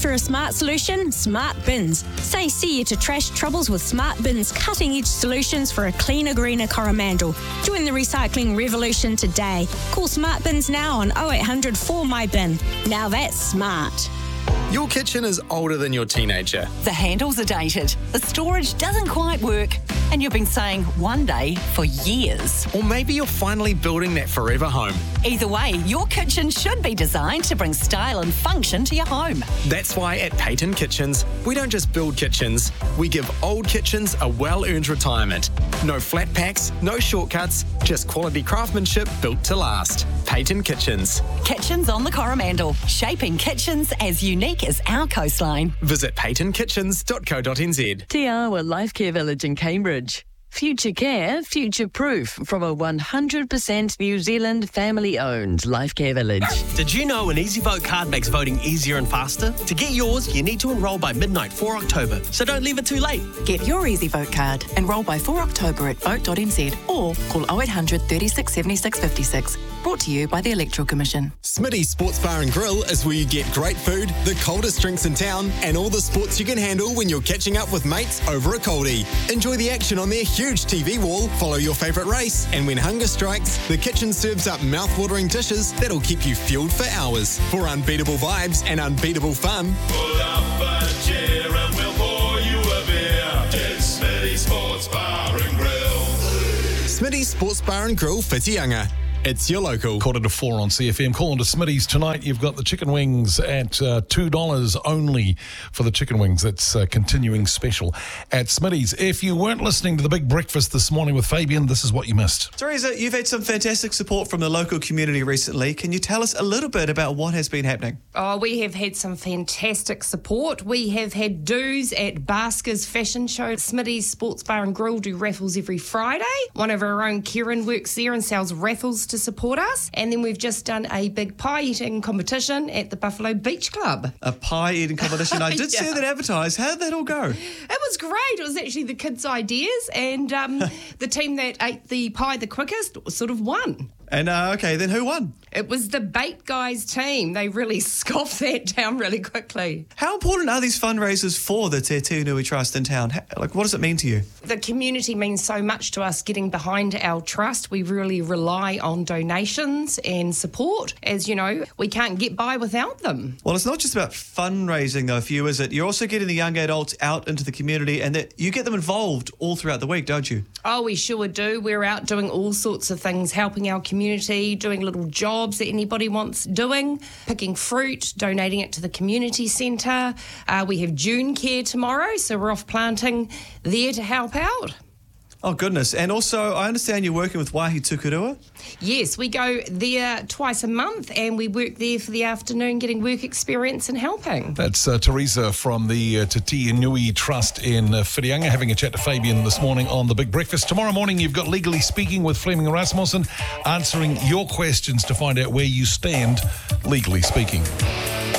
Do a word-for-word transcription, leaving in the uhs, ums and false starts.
After a smart solution, Smart Bins. Say see you to trash troubles with Smart Bins' cutting-edge solutions for a cleaner, greener Coromandel. Join the recycling revolution today. Call Smart Bins now on oh eight hundred four M Y bin. Now that's smart. Your kitchen is older than your teenager. The handles are dated, the storage doesn't quite work, and you've been saying one day for years. Or maybe you're finally building that forever home. Either way, your kitchen should be designed to bring style and function to your home. That's why at Payton Kitchens, we don't just build kitchens, we give old kitchens a well-earned retirement. No flat packs, no shortcuts, just quality craftsmanship built to last. Payton Kitchens. Kitchens on the Coromandel, shaping kitchens as unique as our coastline. Visit payton kitchens dot co dot n z. Te Awa Life Care Village in Cambridge. Future care, future proof from a one hundred percent New Zealand family-owned Life Care Village. Did you know an EasyVote card makes voting easier and faster? To get yours, you need to enrol by midnight for October, so don't leave it too late. Get your EasyVote card. Enrol by four October at vote dot n z or call oh eight hundred, thirty-six, seventy-six, fifty-six. Brought to you by the Electoral Commission. Smitty's Sports Bar and Grill is where you get great food, the coldest drinks in town, and all the sports you can handle when you're catching up with mates over a coldie. Enjoy the action on their huge T V wall, follow your favourite race, and when hunger strikes, the kitchen serves up mouth-watering dishes that'll keep you fueled for hours. For unbeatable vibes and unbeatable fun, pull up a chair and we'll pour you a beer. It's Smitty's Sports Bar and Grill. Smitty's Sports Bar and Grill, Whitianga. It's your local. Quarter to four on C F M. Call into Smitty's tonight. You've got the chicken wings at uh, two dollars only for the chicken wings. That's a continuing special at Smitty's. If you weren't listening to the Big Breakfast this morning with Fabian, this is what you missed. Teresa, you've had some fantastic support from the local community recently. Can you tell us a little bit about what has been happening? Oh, we have had some fantastic support. We have had do's at Basker's Fashion Show. Smitty's Sports Bar and Grill do raffles every Friday. One of our own, Kieran, works there and sells raffles to support us. And then we've just done a big pie eating competition at the Buffalo Beach Club. A pie eating competition. I did Yeah. see that advertised. How did that all go? It was great. It was actually the kids' ideas, and um, the team that ate the pie the quickest sort of won. And, uh, okay, then who won? It was the Bait Guys team. They really scoffed that down really quickly. How important are these fundraisers for the Te Tīnui Trust in town? How, like, what does it mean to you? The community means so much to us getting behind our trust. We really rely on donations and support. As you know, we can't get by without them. Well, it's not just about fundraising, though, for you, is it? You're also getting the young adults out into the community, and that you get them involved all throughout the week, don't you? Oh, we sure do. We're out doing all sorts of things, helping our community, doing little jobs that anybody wants doing, picking fruit, donating it to the community centre. Uh, we have June Care tomorrow, so we're off planting there to help out. Oh, goodness. And also, I understand you're working with Waihi Tukurua? Yes, we go there twice a month and we work there for the afternoon getting work experience and helping. That's uh, Teresa from the uh, Te Tīnui Trust in uh, Whitianga having a chat to Fabian this morning on The Big Breakfast. Tomorrow morning you've got Legally Speaking with Fleming Rasmussen answering your questions to find out where you stand legally speaking.